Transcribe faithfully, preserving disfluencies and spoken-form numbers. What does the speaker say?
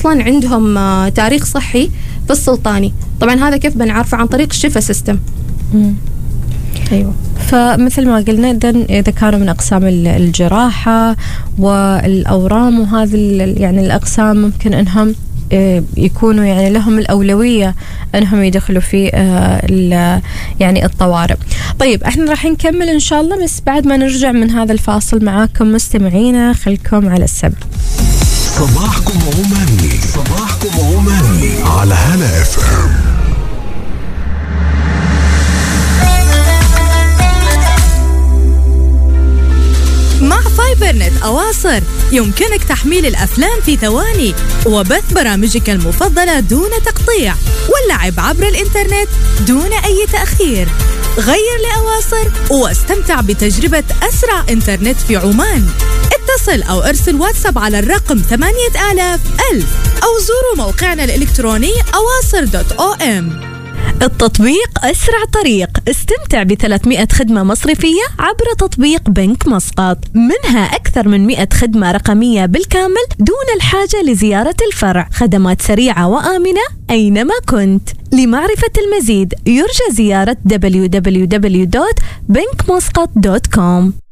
أصلا عندهم تاريخ صحي في السلطاني. طبعا هذا كيف بنعرفه؟ عن طريق الشفا سيستم. أيوة. فمثل ما قلنا إذا كانوا من أقسام الجراحة والأورام وهذه يعني الأقسام ممكن أنهم يكونوا يعني لهم الأولوية أنهم يدخلوا في يعني الطوارئ. طيب احنا راح نكمل إن شاء الله، بس بعد ما نرجع من هذا الفاصل معاكم مستمعينا. خلكم على السمع. صباحكم عماني، صباحكم عماني على هلا اف ام. مع فايبرنت أواصر يمكنك تحميل الأفلام في ثواني وبث برامجك المفضلة دون تقطيع واللعب عبر الإنترنت دون أي تأخير. غير لأواصر واستمتع بتجربة أسرع إنترنت في عمان. اتصل أو ارسل واتساب على الرقم ثمانية آلاف ألف أو زوروا موقعنا الإلكتروني أواصر دوت أو إم. التطبيق أسرع طريق. استمتع بثلاثمائة خدمة مصرفية عبر تطبيق بنك مسقط، منها أكثر من مئة خدمة رقمية بالكامل دون الحاجة لزيارة الفرع. خدمات سريعة وآمنة أينما كنت. لمعرفة المزيد يرجى زيارة دبليو دبليو دبليو دوت بنك مسقط دوت كوم.